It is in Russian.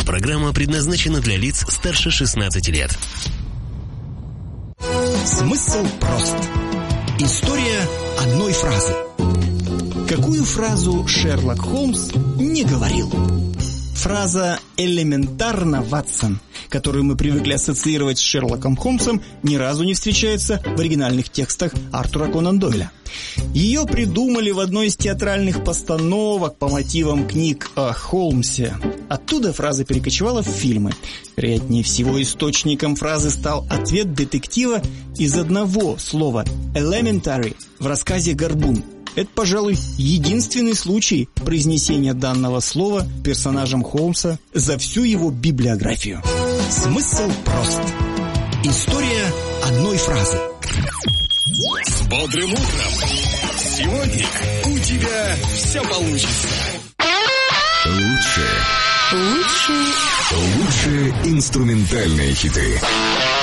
Аудиопрограмма предназначена для лиц старше 16 лет. Смысл прост. История одной фразы. Какую фразу Шерлок Холмс не говорил? Фраза «элементарно, Ватсон», которую мы привыкли ассоциировать с Шерлоком Холмсом, ни разу не встречается в оригинальных текстах Артура Конан Дойля. Ее придумали в одной из театральных постановок по мотивам книг о Холмсе. Оттуда фраза перекочевала в фильмы. Вероятнее всего, источником фразы стал ответ детектива из одного слова «elementary» в рассказе «Горбун». Это, пожалуй, единственный случай произнесения данного слова персонажем Холмса за всю его библиографию. Смысл прост. История одной фразы. С бодрым утром! Сегодня у тебя все получится. Лучшие инструментальные хиты.